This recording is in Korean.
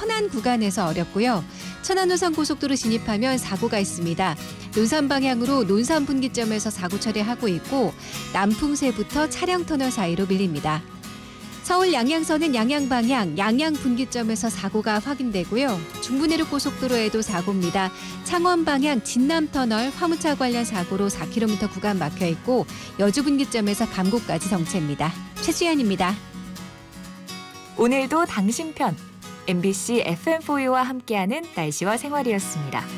천안 구간에서 어렵고요. 천안-노산-고속도로 진입하면 사고가 있습니다. 논산 방향으로 논산 분기점에서 사고 처리하고 있고 남풍세부터 차량터널 사이로 밀립니다. 서울 양양선은 양양 방향 양양 분기점에서 사고가 확인되고요. 중부내륙 고속도로에도 사고입니다. 창원 방향 진남터널 화물차 관련 사고로 4km 구간 막혀 있고 여주 분기점에서 감곡까지 정체입니다. 최수연입니다. 오늘도 당신 편 MBC FM4U와 함께하는 날씨와 생활이었습니다.